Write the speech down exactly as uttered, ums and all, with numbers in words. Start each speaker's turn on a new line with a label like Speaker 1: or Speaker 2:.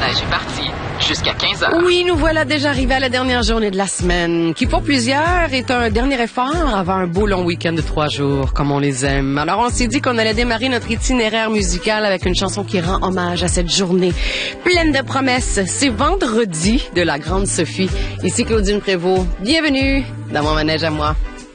Speaker 1: manège est parti jusqu'à quinze heures.
Speaker 2: Oui, nous voilà déjà arrivés à la dernière journée de la semaine, qui pour plusieurs est un dernier effort avant un beau long week-end de trois jours, comme on les aime. Alors on s'est dit qu'on allait démarrer notre itinéraire musical avec une chanson qui rend hommage à cette journée pleine de promesses. C'est Vendredi de la Grande Sophie. Ici Claudine Prévost. Bienvenue dans mon manège à moi.